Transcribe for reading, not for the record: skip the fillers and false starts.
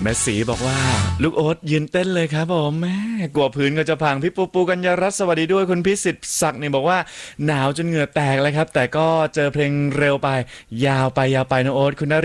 ม่สีบอกว่าลูกโอ๊ตยืนเต้นเลยครับผมแม่กลัวพื้นก็จะพังพี่ปูกัญญารัตน์สวัสดีด้วยคุณพิสิทธิ์ศักดิ์นี่บอกว่าหนาวจนเหงื่อแตกเลยครับแต่ก็เจอเพลงเร็วไปยาวไปน้องโอ๊ตคุณน